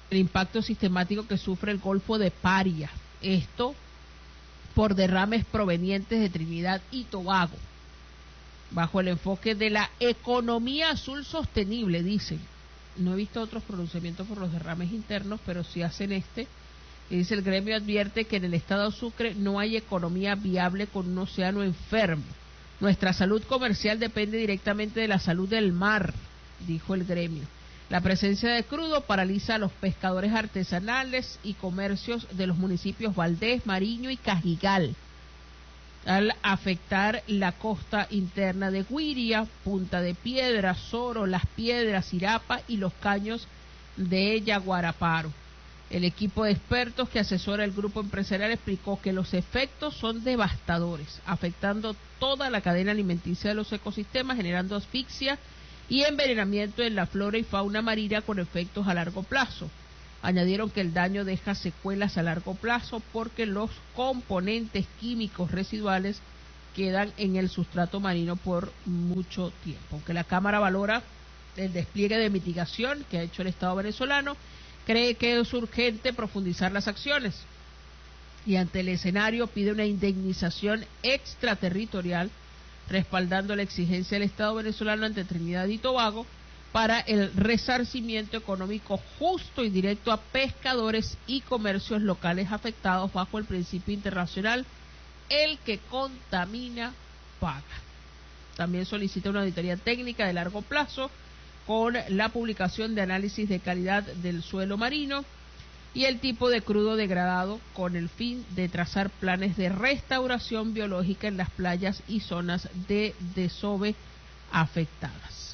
el impacto sistemático que sufre el Golfo de Paria. Esto por derrames provenientes de Trinidad y Tobago, bajo el enfoque de la economía azul sostenible, dicen. No he visto otros pronunciamientos por los derrames internos, pero sí hacen este. Y dice: el gremio advierte que en el estado Sucre no hay economía viable con un océano enfermo. Nuestra salud comercial depende directamente de la salud del mar, dijo el gremio. La presencia de crudo paraliza a los pescadores artesanales y comercios de los municipios Valdés, Mariño y Cajigal, al afectar la costa interna de Guiria, Punta de Piedra, Soro, Las Piedras, Irapa y los caños de Yaguaraparo. El equipo de expertos que asesora el grupo empresarial explicó que los efectos son devastadores, afectando toda la cadena alimenticia de los ecosistemas, generando asfixia y envenenamiento en la flora y fauna marina con efectos a largo plazo. Añadieron que el daño deja secuelas a largo plazo porque los componentes químicos residuales quedan en el sustrato marino por mucho tiempo. Aunque la Cámara valora el despliegue de mitigación que ha hecho el Estado venezolano, cree que es urgente profundizar las acciones y ante el escenario pide una indemnización extraterritorial, respaldando la exigencia del Estado venezolano ante Trinidad y Tobago para el resarcimiento económico justo y directo a pescadores y comercios locales afectados bajo el principio internacional: el que contamina paga. También solicita una auditoría técnica de largo plazo con la publicación de análisis de calidad del suelo marino y el tipo de crudo degradado, con el fin de trazar planes de restauración biológica en las playas y zonas de desove afectadas.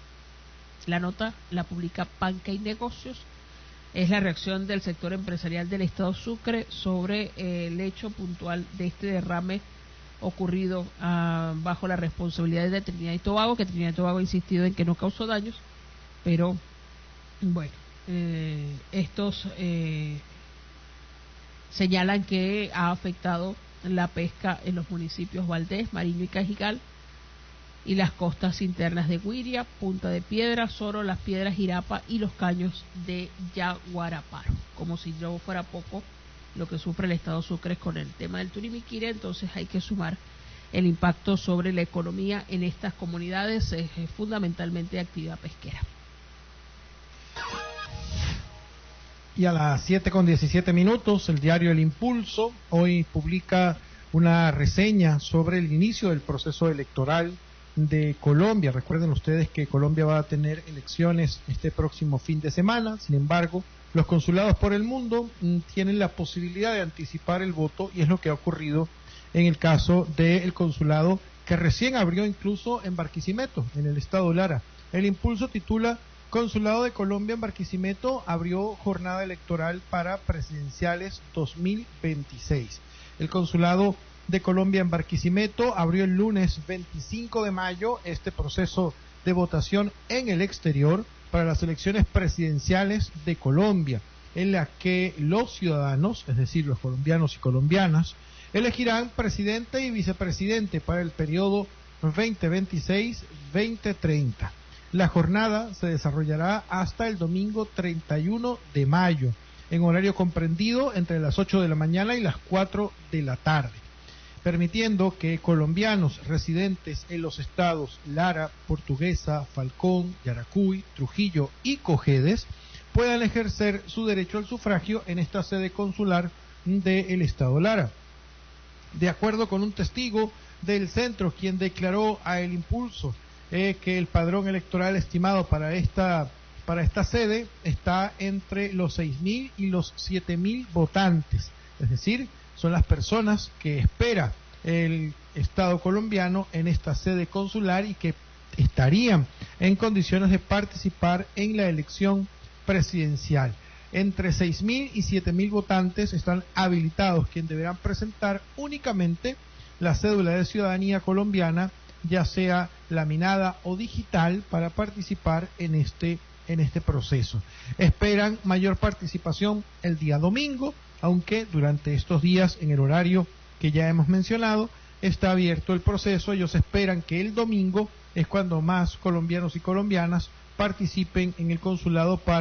La nota la publica Panca y Negocios. Es la reacción del sector empresarial del estado Sucre sobre el hecho puntual de este derrame ocurrido bajo la responsabilidad de Trinidad y Tobago, que Trinidad y Tobago ha insistido en que no causó daños, pero bueno, estos señalan que ha afectado la pesca en los municipios Valdés, Mariño y Cajigal y las costas internas de Guiria, Punta de Piedra, Soro, Las Piedras, Irapa y los caños de Yaguaraparo. Como si no fuera poco lo que sufre el estado Sucre con el tema del Turimiquira, entonces hay que sumar el impacto sobre la economía en estas comunidades, fundamentalmente de actividad pesquera. Y a las 7:17 el diario El Impulso hoy publica una reseña sobre el inicio del proceso electoral de Colombia. Recuerden ustedes que Colombia va a tener elecciones este próximo fin de semana. Sin embargo, los consulados por el mundo tienen la posibilidad de anticipar el voto, y es lo que ha ocurrido en el caso del consulado que recién abrió incluso en Barquisimeto, en el estado Lara. El Impulso titula: Consulado de Colombia en Barquisimeto abrió jornada electoral para presidenciales 2026. El Consulado de Colombia en Barquisimeto abrió el lunes 25 de mayo este proceso de votación en el exterior para las elecciones presidenciales de Colombia, en la que los ciudadanos, es decir, los colombianos y colombianas, elegirán presidente y vicepresidente para el periodo 2026-2030. La jornada se desarrollará hasta el domingo 31 de mayo, en horario comprendido entre las 8 de la mañana y las 4 de la tarde, permitiendo que colombianos residentes en los estados Lara, Portuguesa, Falcón, Yaracuy, Trujillo y Cojedes puedan ejercer su derecho al sufragio en esta sede consular del estado Lara. De acuerdo con un testigo del centro, quien declaró a El Impulso que el padrón electoral estimado para esta sede está entre los 6.000 y los 7.000 votantes, es decir, son las personas que espera el Estado colombiano en esta sede consular y que estarían en condiciones de participar en la elección presidencial. Entre 6.000 y 7.000 votantes están habilitados, quienes deberán presentar únicamente la cédula de ciudadanía colombiana, ya sea laminada o digital, para participar en este proceso. Esperan mayor participación el día domingo, aunque durante estos días, en el horario que ya hemos mencionado, está abierto el proceso. Ellos esperan que el domingo es cuando más colombianos y colombianas participen en el consulado para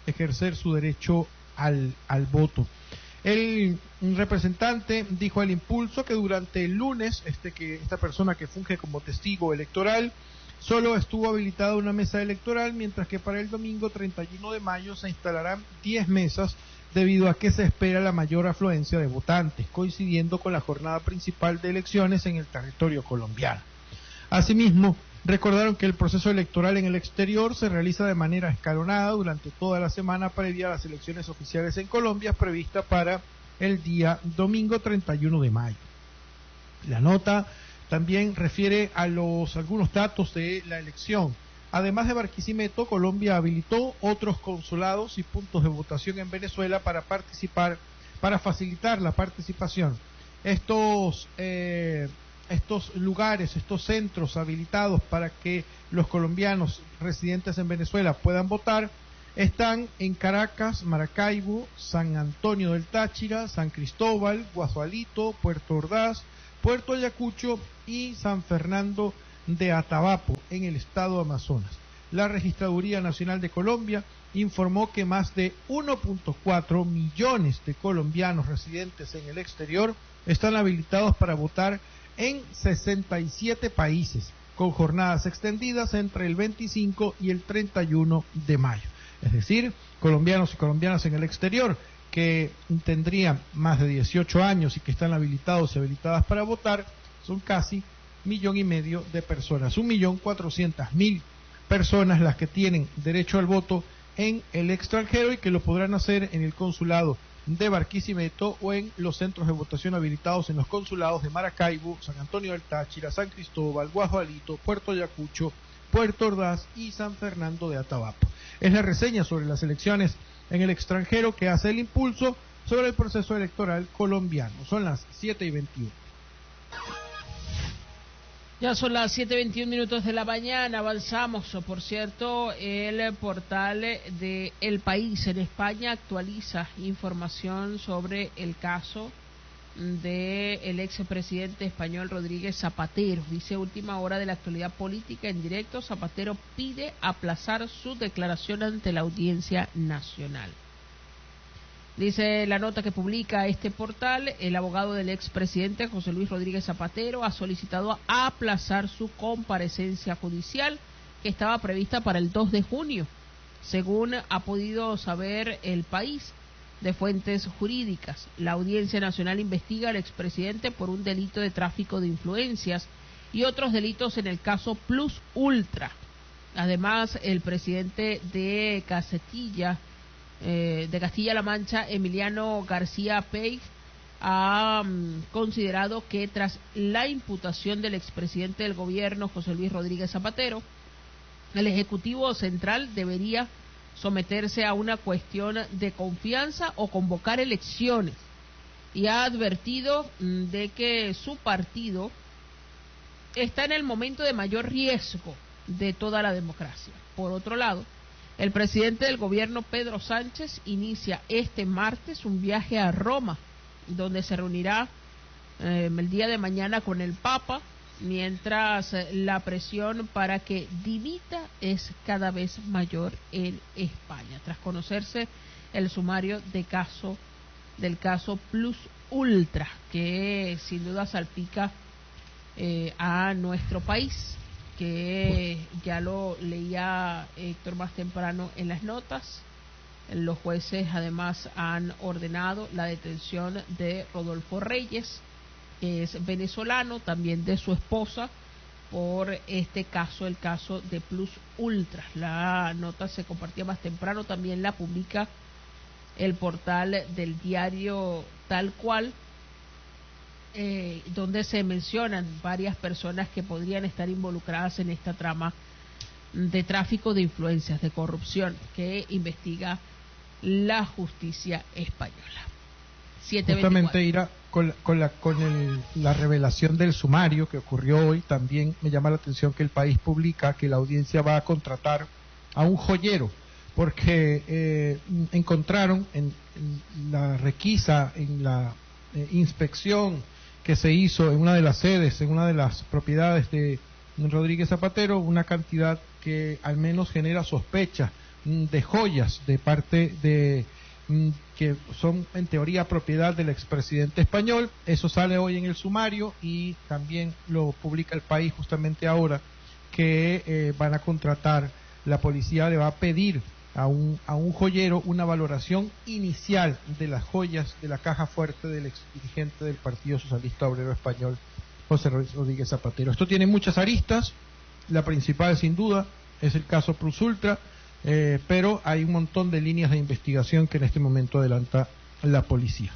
ejercer su derecho al voto. El representante dijo al Impulso que durante el lunes esta persona que funge como testigo electoral solo estuvo habilitada una mesa electoral, mientras que para el domingo 31 de mayo se instalarán 10 mesas debido a que se espera la mayor afluencia de votantes, coincidiendo con la jornada principal de elecciones en el territorio colombiano. Asimismo, recordaron que el proceso electoral en el exterior se realiza de manera escalonada durante toda la semana previa a las elecciones oficiales en Colombia, prevista para el día domingo 31 de mayo. La nota también refiere a algunos datos de la elección. Además de Barquisimeto, Colombia habilitó otros consulados y puntos de votación en Venezuela para facilitar la participación. Estos lugares, estos centros habilitados para que los colombianos residentes en Venezuela puedan votar, están en Caracas, Maracaibo, San Antonio del Táchira, San Cristóbal, Guasualito, Puerto Ordaz, Puerto Ayacucho y San Fernando de Atabapo, en el estado de Amazonas. La Registraduría Nacional de Colombia informó que más de 1.4 millones de colombianos residentes en el exterior están habilitados para votar en 67 países, con jornadas extendidas entre el 25 y el 31 de mayo. Es decir, colombianos y colombianas en el exterior que tendrían más de 18 años y que están habilitados y habilitadas para votar, son casi 1,5 millones de personas, 1.400.000 personas las que tienen derecho al voto en el extranjero y que lo podrán hacer en el consulado de Barquisimeto o en los centros de votación habilitados en los consulados de Maracaibo, San Antonio del Táchira, San Cristóbal, Guasualito, Puerto Ayacucho, Puerto Ordaz y San Fernando de Atabapo. Es la reseña sobre las elecciones en el extranjero que hace el Impulso sobre el proceso electoral colombiano. Son las 7:21. Ya son las 7:21 de la mañana, avanzamos. Por cierto, el portal de El País en España actualiza información sobre el caso del expresidente español Rodríguez Zapatero. Dice: última hora de la actualidad política en directo, Zapatero pide aplazar su declaración ante la Audiencia Nacional. Dice la nota que publica este portal: el abogado del expresidente José Luis Rodríguez Zapatero ha solicitado aplazar su comparecencia judicial, que estaba prevista para el 2 de junio, según ha podido saber El País de fuentes jurídicas. La Audiencia Nacional investiga al expresidente por un delito de tráfico de influencias y otros delitos en el caso Plus Ultra. Además, el presidente de Castilla-La Mancha, Emiliano García Peig, ha considerado que tras la imputación del expresidente del gobierno, José Luis Rodríguez Zapatero, el Ejecutivo Central debería someterse a una cuestión de confianza o convocar elecciones, y ha advertido de que su partido está en el momento de mayor riesgo de toda la democracia. Por otro lado, el presidente del gobierno, Pedro Sánchez, inicia este martes un viaje a Roma, donde se reunirá el día de mañana con el Papa, mientras la presión para que dimita es cada vez mayor en España, tras conocerse el sumario del caso Plus Ultra, que sin duda salpica a nuestro país, que ya lo leía Héctor más temprano en las notas. Los jueces además han ordenado la detención de Rodolfo Reyes, que es venezolano, también de su esposa, por este caso, el caso de Plus Ultra. La nota se compartía más temprano, también la publica el portal del diario Tal Cual, donde se mencionan varias personas que podrían estar involucradas en esta trama de tráfico de influencias, de corrupción, que investiga la justicia española. Justamente, Ira, con la revelación del sumario que ocurrió hoy, también me llama la atención que El País publica que la audiencia va a contratar a un joyero, porque encontraron en la requisa, en la inspección que se hizo en una de las sedes, en una de las propiedades de Rodríguez Zapatero, una cantidad que al menos genera sospechas de joyas de parte de que son en teoría propiedad del expresidente español. Eso sale hoy en el sumario y también lo publica El País justamente ahora, que van a contratar, la policía le va a pedir a un joyero una valoración inicial de las joyas de la caja fuerte del ex dirigente del Partido Socialista Obrero Español, José Rodríguez Zapatero. Esto tiene muchas aristas, la principal sin duda es el caso Plus Ultra, pero hay un montón de líneas de investigación que en este momento adelanta la policía.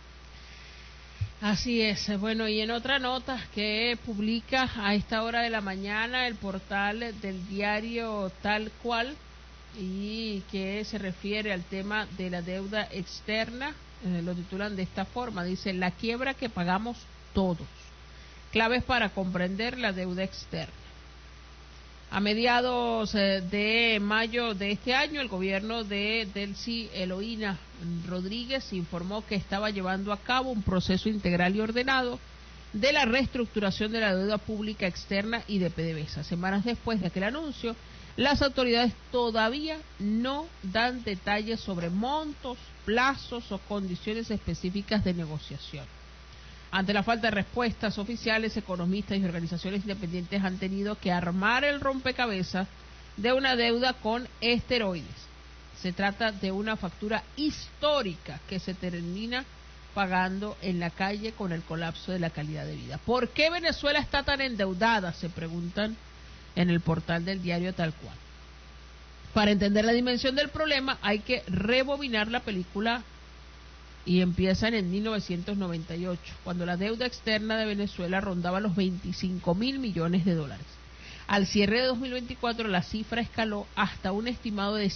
Así es. Bueno, y en otra nota que publica a esta hora de la mañana el portal del diario Tal Cual, y que se refiere al tema de la deuda externa, lo titulan de esta forma, dice: la quiebra que pagamos todos, claves para comprender la deuda externa. A mediados de mayo de este año, el gobierno de Delcy Eloína Rodríguez informó que estaba llevando a cabo un proceso integral y ordenado de la reestructuración de la deuda pública externa y de PDVSA. Semanas después de aquel anuncio, las autoridades todavía no dan detalles sobre montos, plazos o condiciones específicas de negociación. Ante la falta de respuestas oficiales, economistas y organizaciones independientes han tenido que armar el rompecabezas de una deuda con esteroides. Se trata de una factura histórica que se termina pagando en la calle con el colapso de la calidad de vida. ¿Por qué Venezuela está tan endeudada?, se preguntan en el portal del diario Tal Cual. Para entender la dimensión del problema hay que rebobinar la película, y empiezan en 1998, cuando la deuda externa de Venezuela rondaba los 25.000 millones de dólares. Al cierre de 2024 la cifra escaló hasta un estimado de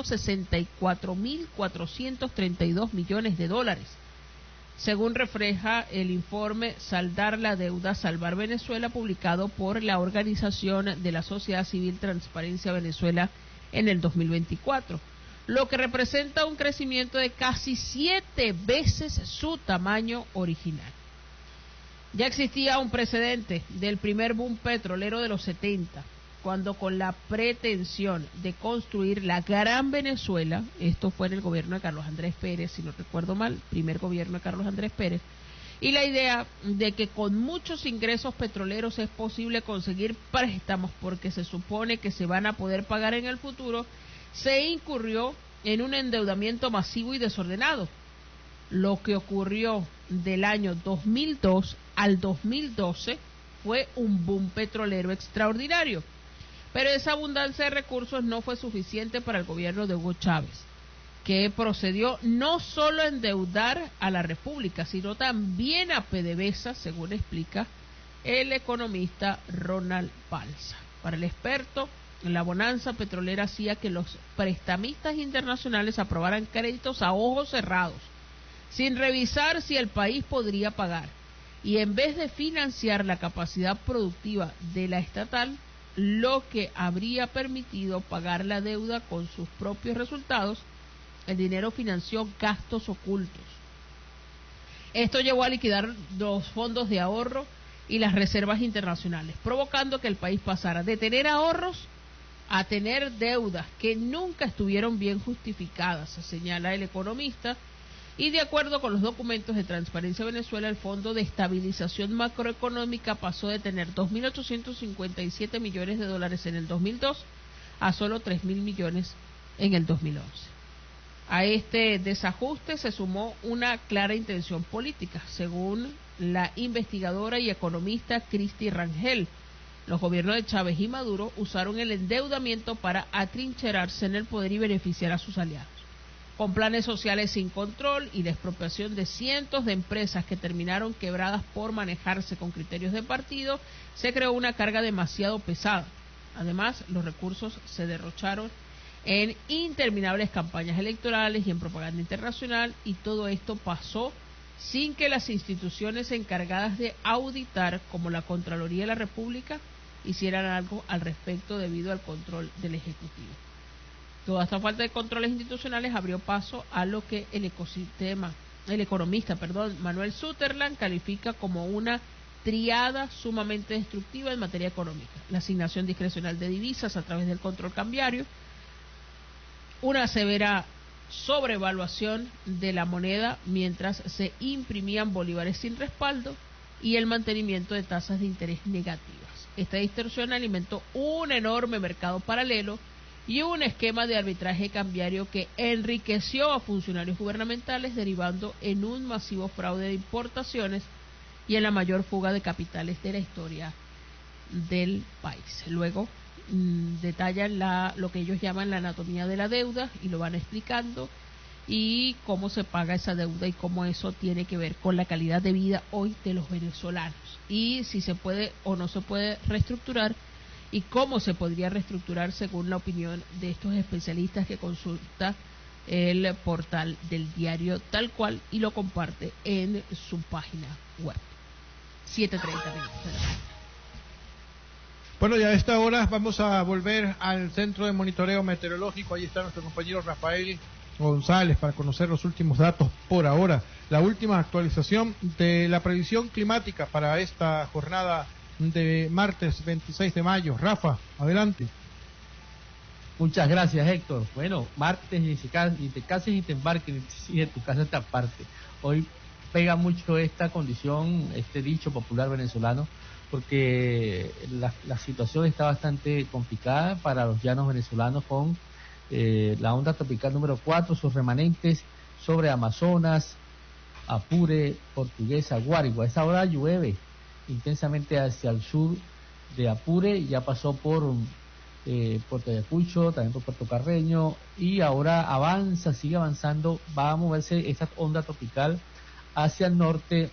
164.432 millones de dólares, según refleja el informe Saldar la deuda, salvar Venezuela, publicado por la organización de la sociedad civil Transparencia Venezuela en el 2024. Lo que representa un crecimiento de casi 7 veces su tamaño original. Ya existía un precedente del primer boom petrolero de los 70, cuando con la pretensión de construir la Gran Venezuela, esto fue en el gobierno de Carlos Andrés Pérez, si no recuerdo mal, primer gobierno de Carlos Andrés Pérez, y la idea de que con muchos ingresos petroleros es posible conseguir préstamos porque se supone que se van a poder pagar en el futuro, se incurrió en un endeudamiento masivo y desordenado. Lo que ocurrió del año 2002 al 2012 fue un boom petrolero extraordinario, pero esa abundancia de recursos no fue suficiente para el gobierno de Hugo Chávez, que procedió no solo a endeudar a la República, sino también a PDVSA, según explica el economista Ronald Balsa. Para el experto, la bonanza petrolera hacía que los prestamistas internacionales aprobaran créditos a ojos cerrados, sin revisar si el país podría pagar, y en vez de financiar la capacidad productiva de la estatal, lo que habría permitido pagar la deuda con sus propios resultados, el dinero financió gastos ocultos. Esto llevó a liquidar los fondos de ahorro y las reservas internacionales, provocando que el país pasara de tener ahorros a tener deudas que nunca estuvieron bien justificadas, señala el economista, y de acuerdo con los documentos de Transparencia Venezuela, el Fondo de Estabilización Macroeconómica pasó de tener 2.857 millones de dólares en el 2002 a solo 3.000 millones en el 2011. A este desajuste se sumó una clara intención política, según la investigadora y economista Cristi Rangel. Los gobiernos de Chávez y Maduro usaron el endeudamiento para atrincherarse en el poder y beneficiar a sus aliados. Con planes sociales sin control y la expropiación de cientos de empresas que terminaron quebradas por manejarse con criterios de partido, se creó una carga demasiado pesada. Además, los recursos se derrocharon en interminables campañas electorales y en propaganda internacional, y todo esto pasó sin que las instituciones encargadas de auditar, como la Contraloría de la República, hicieran algo al respecto debido al control del Ejecutivo. Toda esta falta de controles institucionales abrió paso a lo que el economista Manuel Sutherland califica como una triada sumamente destructiva en materia económica: la asignación discrecional de divisas a través del control cambiario, una severa sobrevaluación de la moneda mientras se imprimían bolívares sin respaldo y el mantenimiento de tasas de interés negativas. Esta distorsión alimentó un enorme mercado paralelo y un esquema de arbitraje cambiario que enriqueció a funcionarios gubernamentales, derivando en un masivo fraude de importaciones y en la mayor fuga de capitales de la historia del país. Luego detallan lo que ellos llaman la anatomía de la deuda y lo van explicando, y cómo se paga esa deuda y cómo eso tiene que ver con la calidad de vida hoy de los venezolanos, y si se puede o no se puede reestructurar, y cómo se podría reestructurar según la opinión de estos especialistas que consulta el portal del diario Tal Cual y lo comparte en su página web. 7:30 minutos. Bueno, ya a esta hora vamos a volver al centro de monitoreo meteorológico. Ahí está nuestro compañero Rafael González para conocer los últimos datos por ahora. La última actualización de la previsión climática para esta jornada de martes 26 de mayo. Rafa, adelante. Muchas gracias, Héctor. Bueno, martes y te cases y te embarques y de tu casa esta parte. Hoy pega mucho esta condición, este dicho popular venezolano, porque la situación está bastante complicada para los llanos venezolanos con la onda tropical número 4, sus remanentes sobre Amazonas, Apure, Portuguesa, Guárico. A esa hora llueve intensamente hacia el sur de Apure, ya pasó por Puerto Ayacucho, también por Puerto Carreño, y ahora avanza, sigue avanzando, va a moverse esta onda tropical hacia el norte,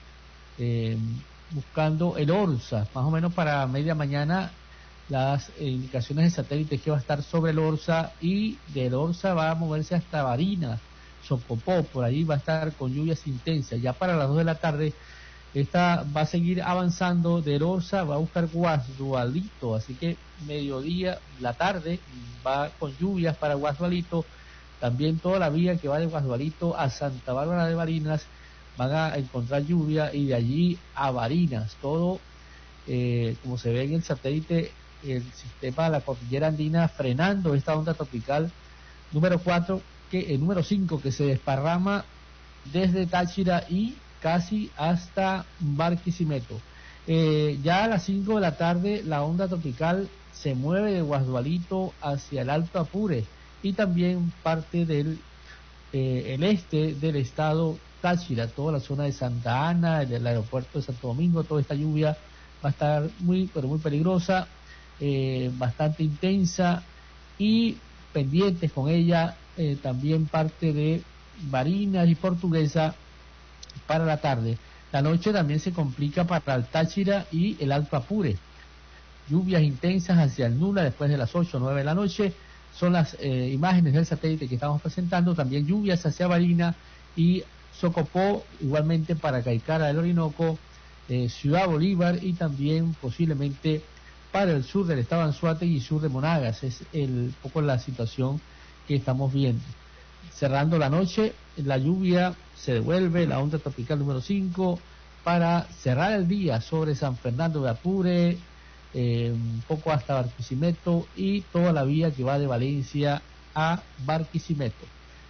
buscando el Orza. Más o menos para media mañana las indicaciones de satélite que va a estar sobre el Orza, y del Orza va a moverse hasta Barinas, Socopó, por ahí va a estar con lluvias intensas. Ya para las 2 de la tarde esta va a seguir avanzando del Orza, va a buscar Guasdualito, así que mediodía, la tarde va con lluvias para Guasdualito. También toda la vía que va de Guasdualito a Santa Bárbara de Barinas van a encontrar lluvia, y de allí a Barinas, todo como se ve en el satélite, el sistema de la cordillera andina frenando esta onda tropical número 4, el número 5, que se desparrama desde Táchira y casi hasta Barquisimeto. Ya a las 5 de la tarde la onda tropical se mueve de Guasdualito hacia el Alto Apure y también parte del el este del estado Táchira, toda la zona de Santa Ana, el aeropuerto de Santo Domingo. Toda esta lluvia va a estar muy peligrosa, bastante intensa, y pendientes con ella también parte de Barinas y Portuguesa para la tarde. La noche también se complica para el Táchira y el Alto Apure. Lluvias intensas hacia el Nula después de las 8 o 9 de la noche. Son las imágenes del satélite que estamos presentando. También lluvias hacia Barinas y Socopó, igualmente para Caicara del Orinoco, Ciudad Bolívar, y también posiblemente para el sur del estado Anzoátegui y sur de Monagas. Es un poco la situación que estamos viendo. Cerrando la noche, la lluvia se devuelve, la onda tropical número 5, para cerrar el día sobre San Fernando de Apure, un poco hasta Barquisimeto, y toda la vía que va de Valencia a Barquisimeto.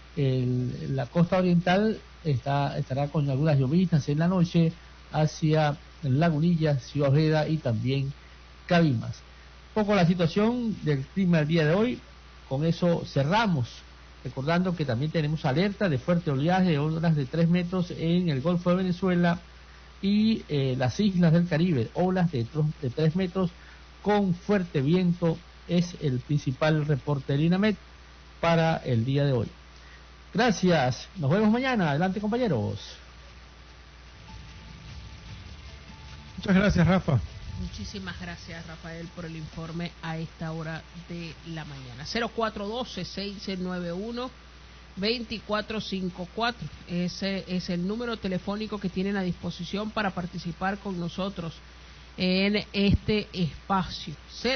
La costa oriental estará con algunas lloviznas en la noche hacia Lagunillas, Ciudad Ojeda y también Cabimas. Un poco la situación del clima del día de hoy. Con eso cerramos, recordando que también tenemos alerta de fuerte oleaje de olas de 3 metros en el Golfo de Venezuela y las islas del Caribe, olas de 3 metros con fuerte viento. Es el principal reporte del INAMET para el día de hoy. Gracias, nos vemos mañana. Adelante, compañeros. Muchas gracias, Rafa. Muchísimas gracias, Rafael, por el informe a esta hora de la mañana. 0412-691-2454. Ese es el número telefónico que tienen a disposición para participar con nosotros en este espacio.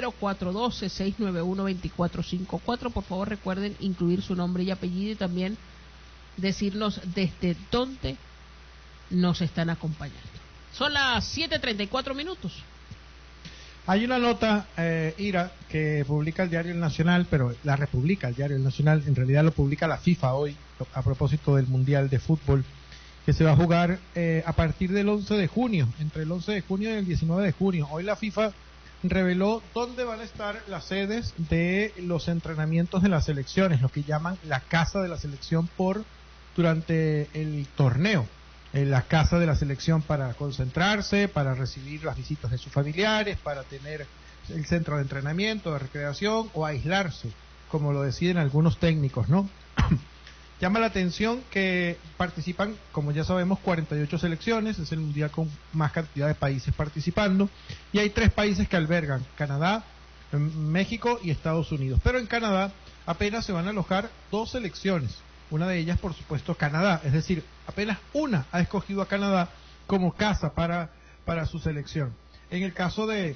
0412-691-2454. Por favor, recuerden incluir su nombre y apellido y también decirnos desde dónde nos están acompañando. Son las 7:34 minutos. Hay una nota, Ira, que publica el diario El Nacional, pero la republica el diario El Nacional, en realidad lo publica la FIFA hoy, a propósito del Mundial de Fútbol, que se va a jugar a partir del 11 de junio, entre el 11 de junio y el 19 de junio. Hoy la FIFA reveló dónde van a estar las sedes de los entrenamientos de las selecciones, lo que llaman la casa de la selección durante el torneo. La casa de la selección para concentrarse, para recibir las visitas de sus familiares, para tener el centro de entrenamiento, de recreación o aislarse, como lo deciden algunos técnicos, ¿no? Llama la atención que participan, como ya sabemos, 48 selecciones, es el mundial con más cantidad de países participando, y hay 3 países que albergan: Canadá, México y Estados Unidos. Pero en Canadá apenas se van a alojar 2 selecciones. Una de ellas, por supuesto, Canadá, es decir, apenas una ha escogido a Canadá como casa para su selección. En el caso de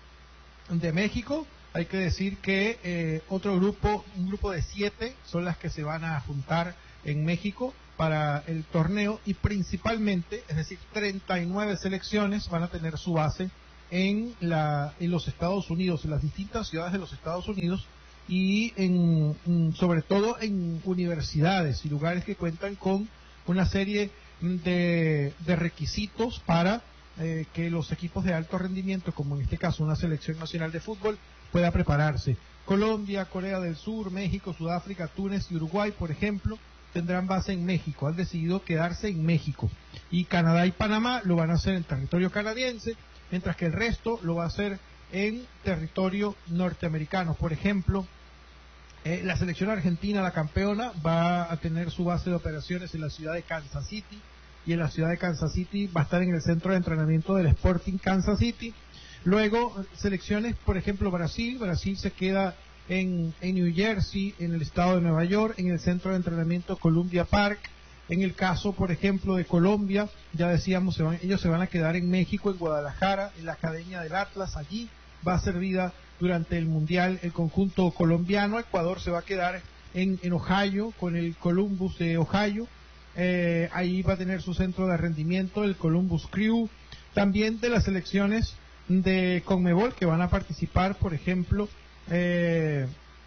México, hay que decir que un grupo de 7 son las que se van a juntar en México para el torneo, y principalmente, es decir, 39 selecciones van a tener su base en los Estados Unidos, en las distintas ciudades de los Estados Unidos, y sobre todo en universidades y lugares que cuentan con una serie de requisitos para que los equipos de alto rendimiento, como en este caso una selección nacional de fútbol, pueda prepararse. Colombia, Corea del Sur, México, Sudáfrica, Túnez y Uruguay, por ejemplo, tendrán base en México, han decidido quedarse en México, y Canadá y Panamá lo van a hacer en territorio canadiense, mientras que el resto lo va a hacer en territorio norteamericano. Por ejemplo, la selección argentina, la campeona, va a tener su base de operaciones en la ciudad de Kansas City, y en la ciudad de Kansas City va a estar en el centro de entrenamiento del Sporting Kansas City. Luego, selecciones, por ejemplo, Brasil se queda en New Jersey, en el estado de Nueva York, en el centro de entrenamiento Columbia Park. En el caso, por ejemplo, de Colombia, ya decíamos, ellos se van a quedar en México, en Guadalajara, en la Academia del Atlas. Allí va a ser vida durante el Mundial el conjunto colombiano. Ecuador se va a quedar en Ohio, con el Columbus de Ohio. Ahí va a tener su centro de rendimiento, el Columbus Crew. También de las selecciones de CONMEBOL que van a participar, por ejemplo, el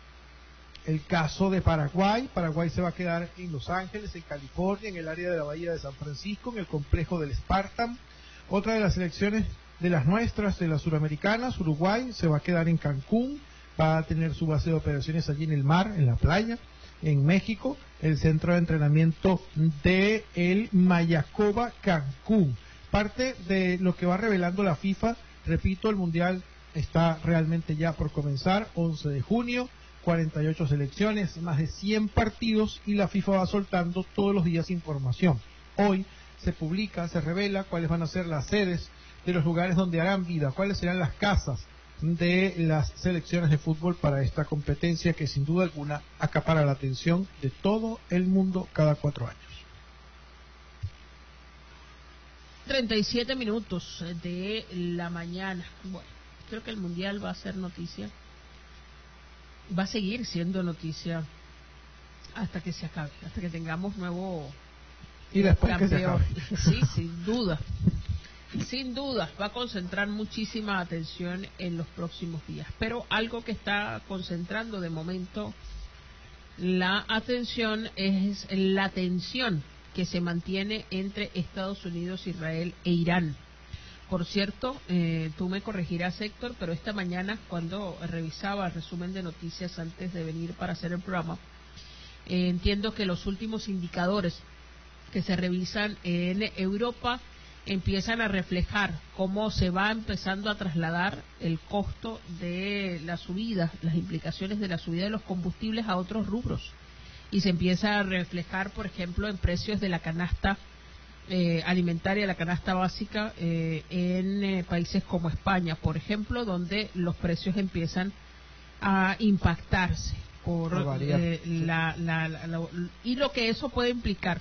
caso de Paraguay se va a quedar en Los Ángeles, en California, en el área de la Bahía de San Francisco, en el complejo del Spartan. Otra de las selecciones de las nuestras, de las suramericanas, Uruguay, se va a quedar en Cancún, va a tener su base de operaciones allí en el mar, en la playa. En México, el centro de entrenamiento de el Mayacoba Cancún. Parte de lo que va revelando la FIFA, repito, el Mundial está realmente ya por comenzar, 11 de junio, 48 selecciones, más de 100 partidos, y la FIFA va soltando todos los días información. Hoy se publica, se revela cuáles van a ser las sedes de los lugares donde harán vida, cuáles serán las casas de las selecciones de fútbol para esta competencia que sin duda alguna acapara la atención de todo el mundo cada 4 años. 37 minutos de la mañana. Bueno, creo que el Mundial va a ser noticia, va a seguir siendo noticia hasta que se acabe, hasta que tengamos nuevo y después campeón. Que se acabe. Sí, sin duda. Sin duda, va a concentrar muchísima atención en los próximos días. Pero algo que está concentrando de momento la atención es la tensión que se mantiene entre Estados Unidos, Israel e Irán. Por cierto, tú me corregirás, Héctor, pero esta mañana, cuando revisaba el resumen de noticias antes de venir para hacer el programa, entiendo que los últimos indicadores que se revisan en Europa empiezan a reflejar cómo se va empezando a trasladar el costo de la subida, las implicaciones de la subida de los combustibles a otros rubros. Y se empieza a reflejar, por ejemplo, en precios de la canasta alimentaria, la canasta básica, en países como España, por ejemplo, donde los precios empiezan a impactarse por y lo que eso puede implicar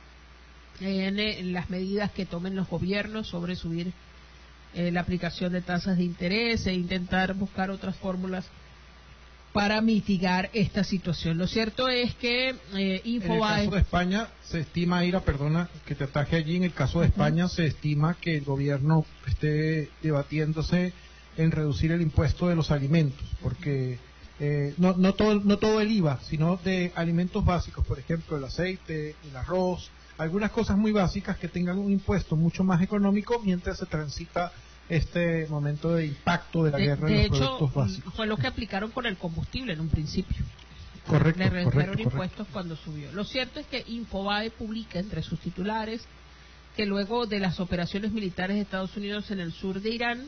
en las medidas que tomen los gobiernos sobre subir la aplicación de tasas de interés e intentar buscar otras fórmulas para mitigar esta situación. Lo cierto es que Infobae... En el caso de España se estima, Ira, perdona que te ataje allí, en el caso de España se estima que el gobierno esté debatiéndose en reducir el impuesto de los alimentos, porque no todo el IVA, sino de alimentos básicos, por ejemplo el aceite, el arroz, algunas cosas muy básicas que tengan un impuesto mucho más económico mientras se transita este momento de impacto de la guerra en los productos básicos. Fue lo que aplicaron con el combustible en un principio. Correcto. Le redujeron impuestos cuando subió. Lo cierto es que Infobae publica entre sus titulares que luego de las operaciones militares de Estados Unidos en el sur de Irán,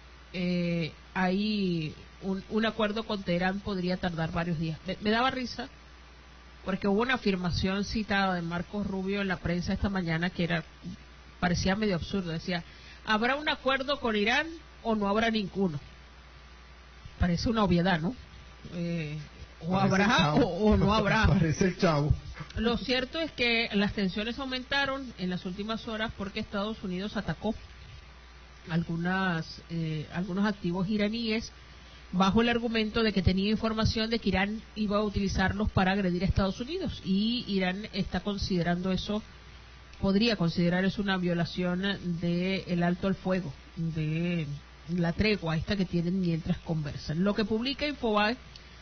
hay un acuerdo con Teherán podría tardar varios días. Me daba risa porque hubo una afirmación citada de Marcos Rubio en la prensa esta mañana que parecía medio absurdo. Decía, ¿habrá un acuerdo con Irán o no habrá ninguno? Parece una obviedad, ¿no? O habrá o no habrá. Parece el Chavo. Lo cierto es que las tensiones aumentaron en las últimas horas porque Estados Unidos atacó algunos activos iraníes bajo el argumento de que tenía información de que Irán iba a utilizarlos para agredir a Estados Unidos, y Irán está considerando eso, podría considerar eso una violación del alto al fuego, de la tregua esta que tienen mientras conversan. Lo que publica Infobae